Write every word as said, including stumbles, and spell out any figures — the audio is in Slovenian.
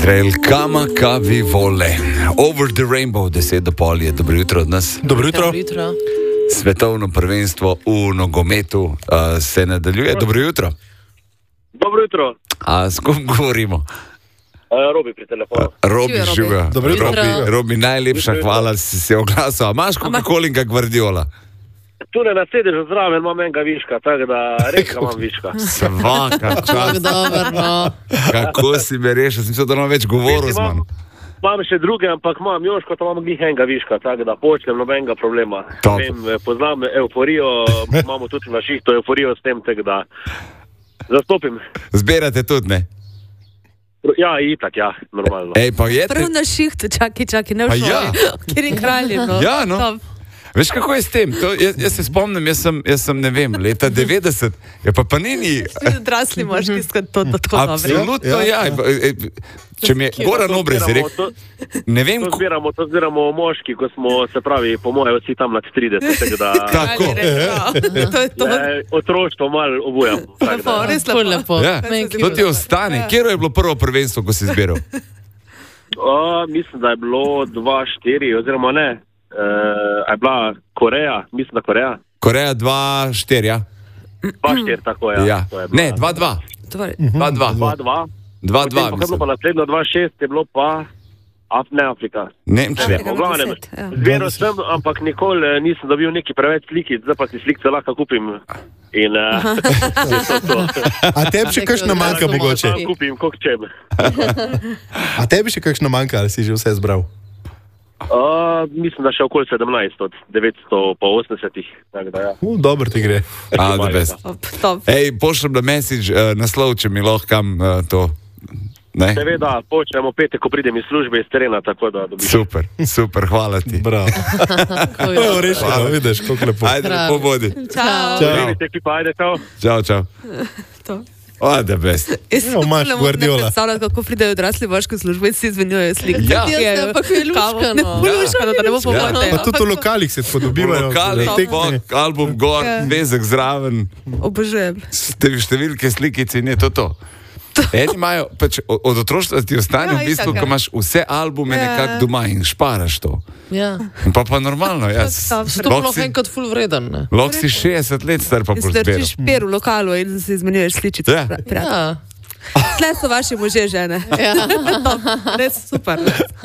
Izrael, kama kavi vole. Over the rainbow, deset do pol je. Dobro jutro od nas. Dobro jutro. Dobro jutro. Svetovno prvenstvo v nogometu uh, se nadaljuje. Dobro jutro. Dobro jutro. A s kom govorimo? Uh, Robi pri telefonu. Robi Živijo, Robi. živa. Dobro jutro. Robi, Robi, najlepša hvala, da si se oglasil. A imaš Coca-Cola in kak Guardiola? Tu ne nasedeš zraven, imam enega viška, tako da rekam imam viška. Svaka čast. Dobro, no. Kako si me rešil? Sem mislil, da nam več govoril z mano. Imam še druge, ampak imam Joško, tam imam glih enega viška, tako da počnem nobenega problema. Top. Vem, poznam euforijo, imamo tudi na šihtu euforijo s tem, tako da zastopim. Zbirate tudi, ne? Ja, itak, ja, normalno. Ej, pa jete? Prvo na šihtu, čaki, čaki, ne v A šoli. ja. Kjer je kralj, no. Ja, no. Top. Veš, kako je s tem? To, jaz, jaz se spomnim, jaz sem, jaz sem, ne vem, leta devetdeset, je pa pa nini... Vsi odrasli moški so to, to tako dobro. Absolutno, ja. ja. Če mi je Goran Obrez rekel, To, ne vem, to, ko... zbiramo, to zbiramo moški, ko smo, se pravi, po moje, vsi tam nad trideset, tako da Tako. To je to. eh, otroštvo malo obujam. tako Lepo, da. res Ful lepo. lepo. Ja, Meni to ti ostane. Kjero je bilo prvo prvenstvo, ko si zbiral? O, mislim, da je bilo dva štiri, oziroma ne. Uh, je bila Koreja, mislim, da Koreja. Koreja dva štiri, ja? dva štiri, tako je. Ja. To je bila. Ne, dva dva. Torej, dva dva. dva dva. dva Potem dva, pa, kaj je bilo mislim. pa naslednjo dva šest, je bilo pa Af, ne Afrika. Nemčija. Afrika. V glavnem, deset, ja. zbiral sem, ampak nikoli eh, nisem dobil neki preveč slikic, zdaj pa si slikce lahko kupim. In uh, je to to. A tebi še kakšna manjka mogoče? Sam kupim, koliko čem. A tebi še kakšna manjka, ali si že vse zbral? Uh, mislim, da še okoli sedemnajst od devetsto osemdeset. Tako da ja. Uh, dobro ti gre. A, the best. top, top. Ej, pošljem na message uh, naslov, če mi lahko kam uh, to... Ne? Seveda, počnemo petek, ko pridem iz službe iz terena, tako da dobiš. Super, super, hvala ti. Bravo. Evo, rešeno, vidiš, koliko lepo. Ajde, lepo bodi. Čau. Čau. Vidite, ekipa, ajde, čau. Čau, čau. To. O, the best. Jaz si Evo, imaš ne morem Guardiola. predstavljati, kako pridejo odrasli moški v službo in si izmenjujejo slike. Ja. Ja, pa ko je luškano. Ne bo luškano, da ne bo pomote. Pa tudi v lokalih se tako dobivajo. Lokali, tekme. pok, album gor, Ja. vezek zraven, Obožujem. ste številke slikice in je to to. Eni imajo, pač od od otroštva ti ostane Ja, v bistvu, itak, ja. ko imaš vse albume Ja. nekako doma in šparaš to. Ja. In pa pa normalno, ja. Top, To Lahko bilo si, enkrat ful vreden, ne? lahko si šestdeset let star pa In boš si zbiral. držiš per v lokalu in si izmenjuješ sličice. Ja. Ja. Ja. Tle so vaši možje žene. Ja. Top, res super.